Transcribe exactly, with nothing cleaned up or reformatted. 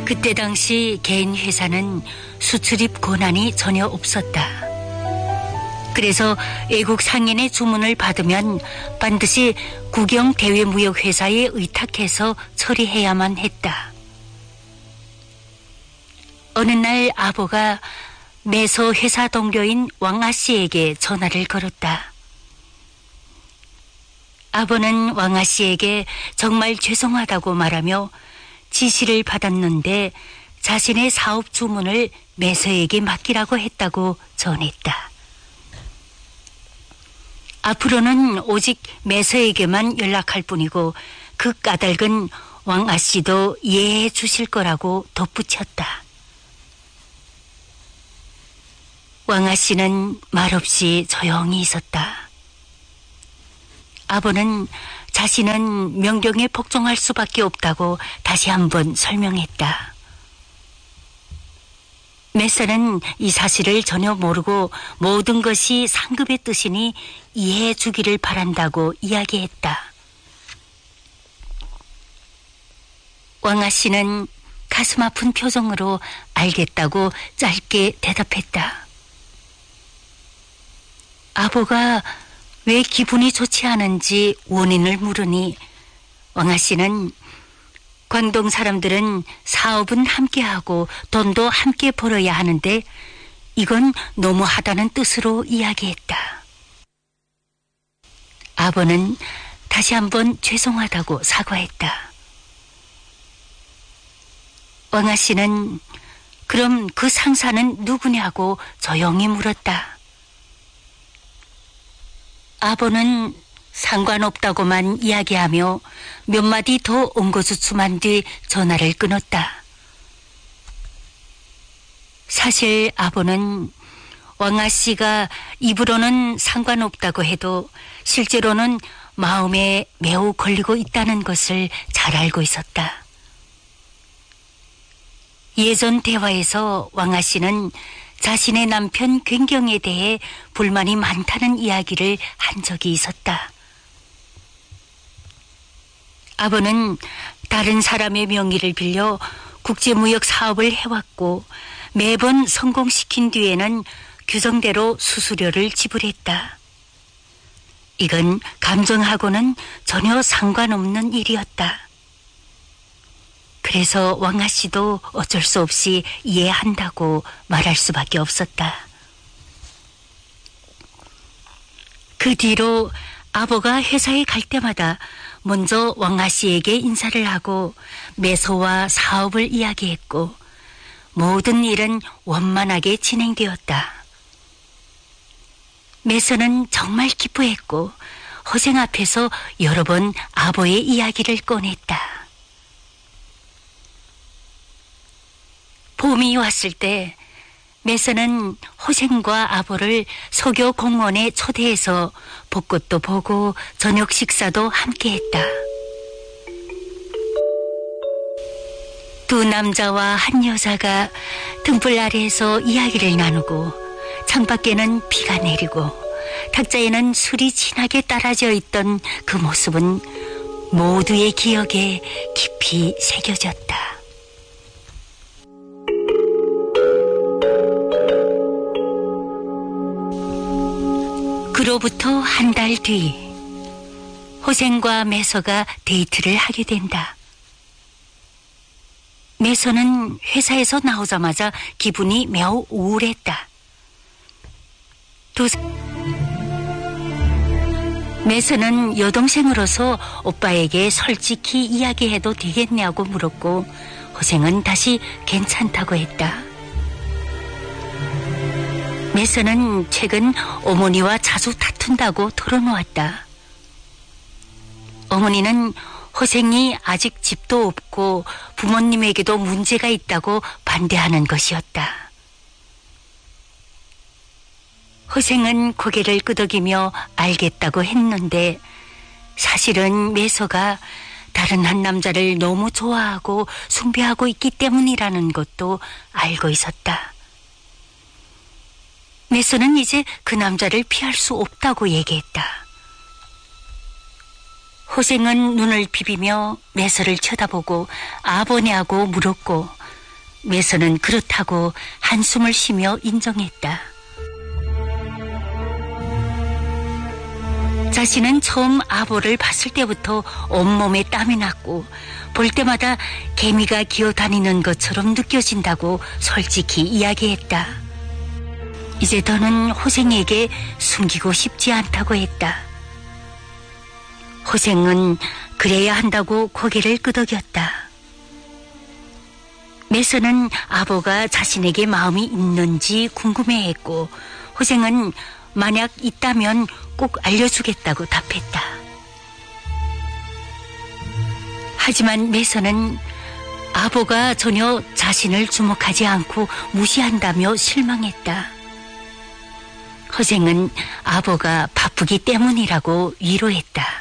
그때 당시 개인 회사는 수출입 권한이 전혀 없었다. 그래서 외국 상인의 주문을 받으면 반드시 국영 대외무역회사에 의탁해서 처리해야만 했다. 어느 날 아보가 매서 회사 동료인 왕아 씨에게 전화를 걸었다. 아보는 왕아 씨에게 정말 죄송하다고 말하며 지시를 받았는데 자신의 사업 주문을 매서에게 맡기라고 했다고 전했다. 앞으로는 오직 매서에게만 연락할 뿐이고 그 까닭은 왕아 씨도 이해해 주실 거라고 덧붙였다. 왕아 씨는 말없이 조용히 있었다. 아버는 자신은 명령에 복종할 수밖에 없다고 다시 한번 설명했다. 매서는 이 사실을 전혀 모르고 모든 것이 상급의 뜻이니 이해해 주기를 바란다고 이야기했다. 왕아 씨는 가슴 아픈 표정으로 알겠다고 짧게 대답했다. 아보가 왜 기분이 좋지 않은지 원인을 물으니 왕아 씨는 광동 사람들은 사업은 함께하고 돈도 함께 벌어야 하는데 이건 너무하다는 뜻으로 이야기했다. 아버는 다시 한번 죄송하다고 사과했다. 왕아 씨는 그럼 그 상사는 누구냐고 조용히 물었다. 아버는 상관없다고만 이야기하며 몇 마디 더 엉거주춤한 뒤 전화를 끊었다. 사실 아버는 왕아 씨가 입으로는 상관없다고 해도 실제로는 마음에 매우 걸리고 있다는 것을 잘 알고 있었다. 예전 대화에서 왕아 씨는 자신의 남편 굉경에 대해 불만이 많다는 이야기를 한 적이 있었다. 아버는 다른 사람의 명의를 빌려 국제무역 사업을 해왔고 매번 성공시킨 뒤에는 규정대로 수수료를 지불했다. 이건 감정하고는 전혀 상관없는 일이었다. 그래서 왕아 씨도 어쩔 수 없이 이해한다고 말할 수밖에 없었다. 그 뒤로 아버가 회사에 갈 때마다 먼저 왕아 씨에게 인사를 하고 매소와 사업을 이야기했고 모든 일은 원만하게 진행되었다. 매소는 정말 기뻐했고 허생 앞에서 여러 번 아버의 이야기를 꺼냈다. 봄이 왔을 때 매서는 호생과 아보를 소교 공원에 초대해서 벚꽃도 보고 저녁 식사도 함께했다. 두 남자와 한 여자가 등불 아래에서 이야기를 나누고 창밖에는 비가 내리고 탁자에는 술이 진하게 따라져 있던 그 모습은 모두의 기억에 깊이 새겨졌다. 그로부터 한 달 뒤 호생과 매서가 데이트를 하게 된다. 매서는 회사에서 나오자마자 기분이 매우 우울했다. 두 매서는 여동생으로서 오빠에게 솔직히 이야기해도 되겠냐고 물었고 호생은 다시 괜찮다고 했다. 매서는 최근 어머니와 자주 다툰다고 털어놓았다. 어머니는 호생이 아직 집도 없고 부모님에게도 문제가 있다고 반대하는 것이었다. 호생은 고개를 끄덕이며 알겠다고 했는데 사실은 매서가 다른 한 남자를 너무 좋아하고 숭배하고 있기 때문이라는 것도 알고 있었다. 매서는 이제 그 남자를 피할 수 없다고 얘기했다. 호생은 눈을 비비며 매서를 쳐다보고 아버냐고 물었고 매서는 그렇다고 한숨을 쉬며 인정했다. 자신은 처음 아보를 봤을 때부터 온몸에 땀이 났고 볼 때마다 개미가 기어다니는 것처럼 느껴진다고 솔직히 이야기했다. 이제 더는 호생에게 숨기고 싶지 않다고 했다. 호생은 그래야 한다고 고개를 끄덕였다. 매서는 아보가 자신에게 마음이 있는지 궁금해했고 호생은 만약 있다면 꼭 알려주겠다고 답했다. 하지만 매서는 아보가 전혀 자신을 주목하지 않고 무시한다며 실망했다. 호생은 아보가 바쁘기 때문이라고 위로했다.